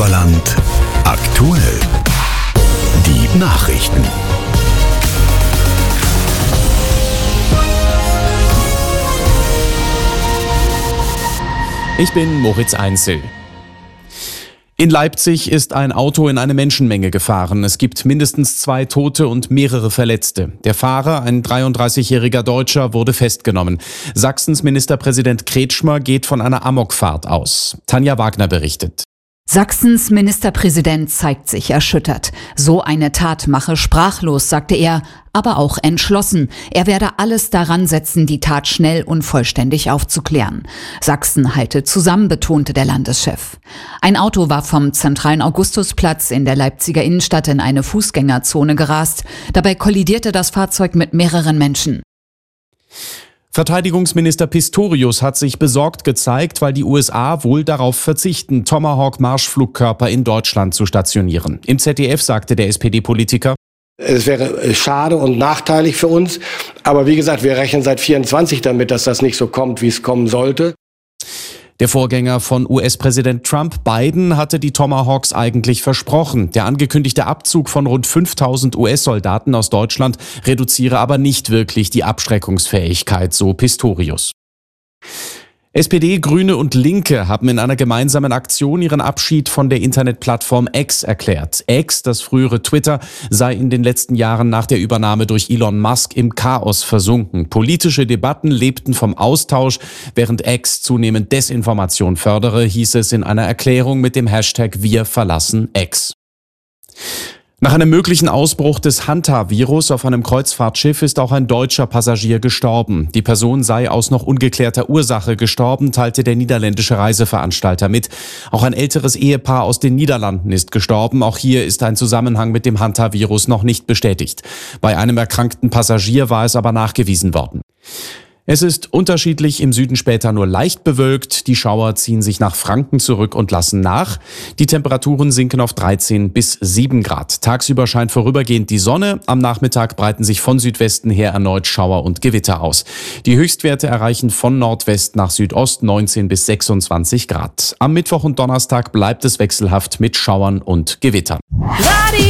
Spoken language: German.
Oberland aktuell. Die Nachrichten. Ich bin Moritz Einzel. In Leipzig ist ein Auto in eine Menschenmenge gefahren. Es gibt mindestens 2 Tote und mehrere Verletzte. Der Fahrer, ein 33-jähriger Deutscher, wurde festgenommen. Sachsens Ministerpräsident Kretschmer geht von einer Amokfahrt aus. Tanja Wagner berichtet. Sachsens Ministerpräsident zeigt sich erschüttert. So eine Tat mache sprachlos, sagte er, aber auch entschlossen. Er werde alles daran setzen, die Tat schnell und vollständig aufzuklären. Sachsen halte zusammen, betonte der Landeschef. Ein Auto war vom zentralen Augustusplatz in der Leipziger Innenstadt in eine Fußgängerzone gerast. Dabei kollidierte das Fahrzeug mit mehreren Menschen. Verteidigungsminister Pistorius hat sich besorgt gezeigt, weil die USA wohl darauf verzichten, Tomahawk-Marschflugkörper in Deutschland zu stationieren. Im ZDF sagte der SPD-Politiker: Es wäre schade und nachteilig für uns, aber wie gesagt, wir rechnen seit 24 damit, dass das nicht so kommt, wie es kommen sollte. Der Vorgänger von US-Präsident Trump, Biden, hatte die Tomahawks eigentlich versprochen. Der angekündigte Abzug von rund 5000 US-Soldaten aus Deutschland reduziere aber nicht wirklich die Abschreckungsfähigkeit, so Pistorius. SPD, Grüne und Linke haben in einer gemeinsamen Aktion ihren Abschied von der Internetplattform X erklärt. X, das frühere Twitter, sei in den letzten Jahren nach der Übernahme durch Elon Musk im Chaos versunken. Politische Debatten lebten vom Austausch, während X zunehmend Desinformation fördere, hieß es in einer Erklärung mit dem Hashtag Wir verlassen X. Nach einem möglichen Ausbruch des Hanta-Virus auf einem Kreuzfahrtschiff ist auch ein deutscher Passagier gestorben. Die Person sei aus noch ungeklärter Ursache gestorben, teilte der niederländische Reiseveranstalter mit. Auch ein älteres Ehepaar aus den Niederlanden ist gestorben. Auch hier ist ein Zusammenhang mit dem Hanta-Virus noch nicht bestätigt. Bei einem erkrankten Passagier war es aber nachgewiesen worden. Es ist unterschiedlich, im Süden später nur leicht bewölkt. Die Schauer ziehen sich nach Franken zurück und lassen nach. Die Temperaturen sinken auf 13 bis 7 Grad. Tagsüber scheint vorübergehend die Sonne. Am Nachmittag breiten sich von Südwesten her erneut Schauer und Gewitter aus. Die Höchstwerte erreichen von Nordwest nach Südost 19 bis 26 Grad. Am Mittwoch und Donnerstag bleibt es wechselhaft mit Schauern und Gewittern.